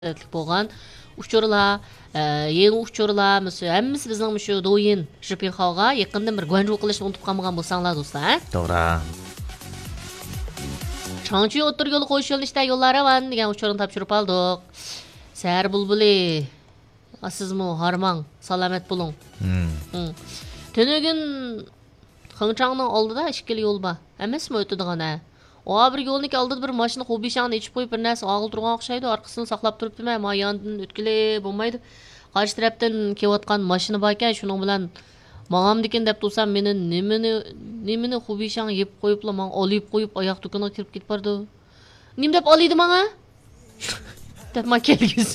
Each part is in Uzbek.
bo'lgan uchurlar, yangi uchurlar, mesela hammasi bizning shu do'yin Shipinxoga yaqinda bir guanju qilishni unutib qolmagan bo'lsanglar do'stlar. To'g'ri. Changchi o'tir yo'l qo'yish yo'nalishida yo'llari van degan uchurni topshirib oldik. Sar bulbuli. Sizmi harmang, salomat bo'ling. Tunugin Xinchangning oldida ikkili yo'l bor. Emasmi o'tadigan ha? O bir yo'lning oldida bir mashina xobishani ichib qo'yib bir narsa og'il turgan o'xshaydi, orqasini saqlab turibdi-mi? Ma yondan o'tkili bo'lmaydi. Qarshi tarafdan kelayotgan mashina bor ekan, shuning bilan mağamdikin deb tursam meni nimani xobishang yeb qo'yiblar, men olib qo'yib oyoq do'koniga kirib ketib bordi. Nim deb oliydi menga? Deb men kelgisi.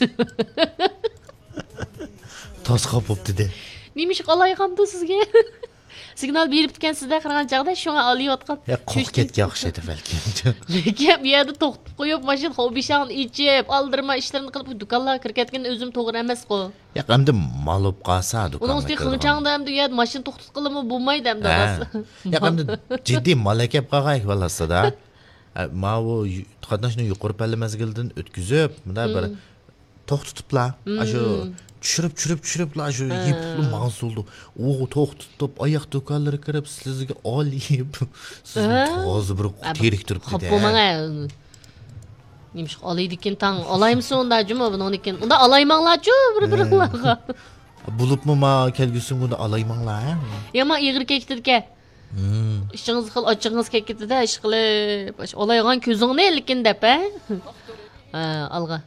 Tosqa bo'pti de. Nimish qolayqamdi sizga? Signal berib ketgansizda qaragan chaqda shunga olayotgan. Ya qo'rq ketgan o'xshaydi balki. Lekin bu yerda to'xtab qo'yib mashina xobishang ichib, aldirma ishlarini qilib do'konlarga kirib ketgan o'zim to'g'ri emas-ku. Ya endi mal olib qolsa do'konga. Uning ustiga Xinchangda ham deyadi, mashina to'xtatib qilimi bo'lmaydi ham dadasi. Ya endi jiddiy malaka qilgan valasida. Ma u qatnashni yuqori palla mazgildan o'tkazib, bunda bir to'xtatiblar. Shu tushirib shu yepli ma'suldu. O to'xtatib oyoq do'konlariga kirib sizga olib sizni to'g'ri bir terik turibdi. Xo'p bo'lmanga. Nimish olaydikin tang olaymisan unda juma buningkin. Unda olaymanglar-chu bir-biringlarga. Bo'libmi ma kelgusin unda olaymanglar. Ya men ig'ir ketdi-ka. İşiniz qil, ochig'ingiz ketdi-da, ish qilib, olaygan ko'zingni lekin deb, ha? Alga.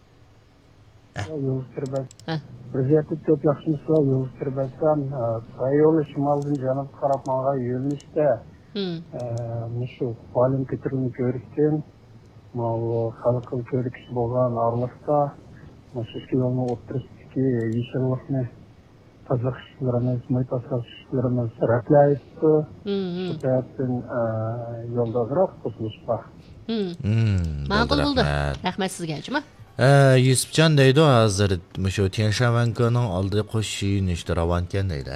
Prezident çok yaxşımızla yol sürbetten yolu şimaldan canım karapmağa yönlüşte şu falim kötürünü görüştüm. O halkın körüküsü boğan ağırlıkta şişki yolunu oturuştaki yeşillikini tazık işçilerimiz, maytasal işçilerimiz raklayıp şu sebepten yolda bırak tutuluş var. Ma'qul bo'ldi. Rahmat sizga, juma. Yusufcan deydi hazır şu Tianşanvango'nun aldığı qo'shin işte ravanken deydi.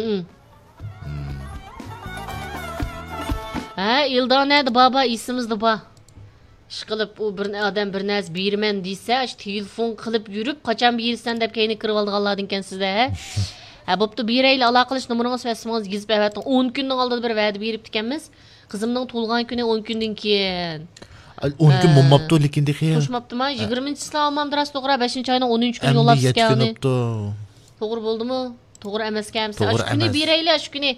Ildonadi baba isimizdi ba. Ishqilib u bir odam bir narsa berman desa, telefon qilib yurib, qachon bersan deb keyni kirib olganlardan ekansizda, ha? Bo'pti, berayli aloqa qilish nomeringiz va ismingizni yozib berdim. 10 kundan oldin bir va'da berib ekanmiz. Qizimning tug'ilgan kuni 10 kundan keyin. 10 kun bo'lmabdi lekin dexiya. Qo'shmabdimi? 20-sida olmam daras to'g'ri, 5-oyning 10 kuni yo'llab sizgani. To'g'ri bo'ldimi? To'g'ri emaskan. Shu kuni berayli, shu kuni.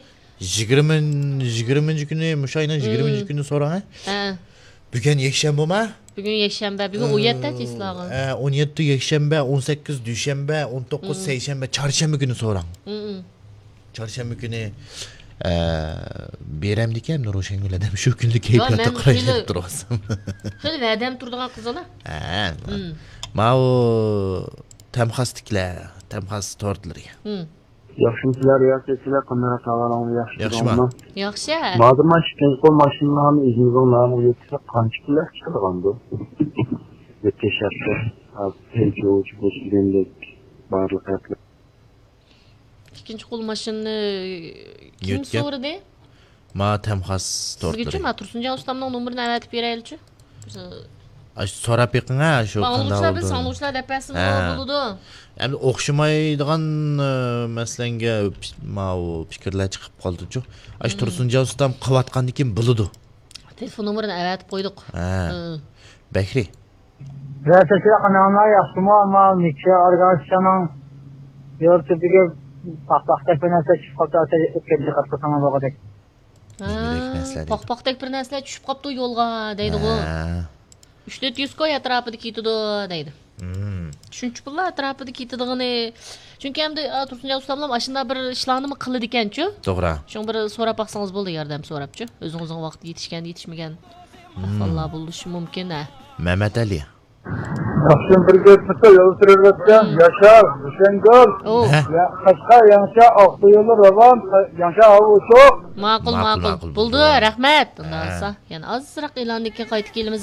20 kuni, mushayning 20 kuni so'rang. Ha. Bugun yakshanbami? Bugun yakshanba, bugun 17 chislog'i. 17 yakshanba, 18 dushanba, 19 seshanba, chorshanba kuni so'rang. Chorshanba kuni beramdikan Nuroshan adam shu kunlik kayfiyatda qarayib turasam. Xili va'dam turdigan qizlar. Ma u tamxastiklar, tamxas tortlarga. Yaxshimisilar, yaxshilar, qanday savollaringiz yaxshimi? Yaxshi. Mazlum ishkil mashinani izinlarni yetsa qancha pullar chiqargandi? Yetishatdi. Pensiyochi bo'lgandek barliq hayotlar. İkinci qo'l mashinani kim so'radi? Ma tamxas tortlar. Sizga ma Tursunjon ustamning nomerini aytib beraylik-chi. So'rab yiqinga shu qanday bo'ldi? Sanuvchilar depasi bo'ldi. Endi o'xshamaydigan maslanga ma u fikrlar chiqib qoldi-chu. Ash Tursunjon ustam qilayotgandan keyin biladi. Telefon nomerini aytib qo'ydik. Bakri. Rəsəsə qanağına yaxşımı ama neçə arkadaşlarının yurtdagi paxpaxtak bir narsa tushib qolsa o'tkazib qatqasana bo'ladi. Paxpaxtak bir narsa tushib qolibdi yo'lga deydi-ku. 300 koy atrofida ketdi deydi. Shuncha pullar atrofida ketadiganini. Chunki hamda Tursunjon ustamlar mashina bir ishlarni qiladi ekan-chu. To'g'ri. Shuni bir so'rab baqsangiz bo'ldi, yordam so'rabchi. O'zingizning vaqt yetishgan, yetishmagan. Ahvollar bo'lishi mumkin-a. Mehmet Ali. Yaxshim bir ketmasa yo'l sürerken Yaşar, Hüsengül, Qashqa, Yancha, Oqto'yli, Ravon, Yancha Avuchoq. Ma'qul. Bo'ldi, rahmat. Undan so'ng yana ozroq e'londan keyin qaytib kelamiz,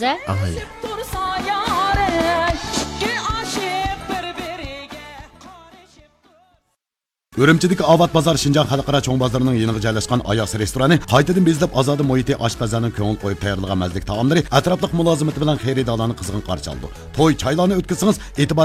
a? Үрümchidagi Avat bozor Şinjan xalqaro cho'ng bozorining yeniga joylashgan Ayas restorani qaytadan bezlab ozodi muhiti oshpazlarning ko'ngil qo'yib tayyorlagan mazlik taomlari atrofliq mulozimati bilan xaridorlarni qizg'in qarshi oldi. To'y chaylarni o'tkazsangiz